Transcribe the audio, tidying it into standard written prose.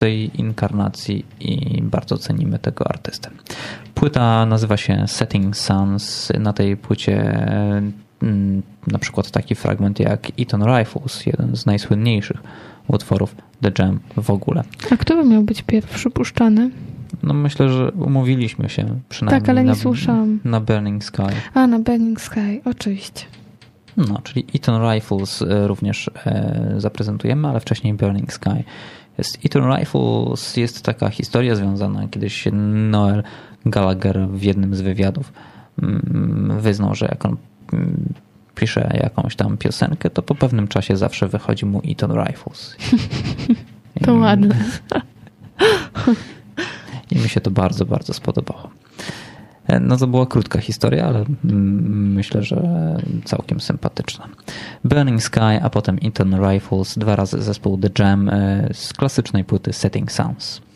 tej inkarnacji i bardzo cenimy tego artystę. Płyta nazywa się Setting Suns. Na tej płycie na przykład taki fragment jak Eton Rifles, jeden z najsłynniejszych utworów The Jam w ogóle. A kto by miał być pierwszy puszczany? No myślę, że umówiliśmy się przynajmniej tak, ale nie słyszałam. Na Burning Sky. A, na Burning Sky, oczywiście. No, czyli Eton Rifles również zaprezentujemy, ale wcześniej Burning Sky. Eton Rifles jest taka historia związana. Kiedyś Noel Gallagher w jednym z wywiadów wyznał, że jak on pisze jakąś tam piosenkę, to po pewnym czasie zawsze wychodzi mu Eton Rifles. To ładne. I mi się to bardzo, bardzo spodobało. No to była krótka historia, ale myślę, że całkiem sympatyczna. Burning Sky, a potem Eton Rifles, 2 razy zespół The Jam z klasycznej płyty Setting Sounds.